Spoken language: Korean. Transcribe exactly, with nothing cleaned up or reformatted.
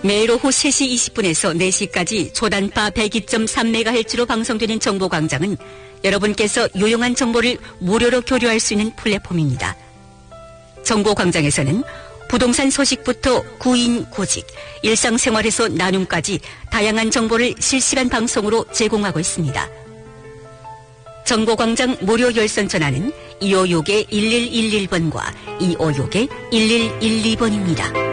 매일 오후 세 시 이십 분에서 네 시까지 초단파 백이 점 삼 메가헤르츠로 방송되는 정보광장은 여러분께서 유용한 정보를 무료로 교류할 수 있는 플랫폼입니다. 정보광장에서는 부동산 소식부터 구인, 구직, 일상생활에서 나눔까지 다양한 정보를 실시간 방송으로 제공하고 있습니다. 정보광장 무료 열선 전화는 이오육 일일일일 번과 이오육 일일일이 번입니다.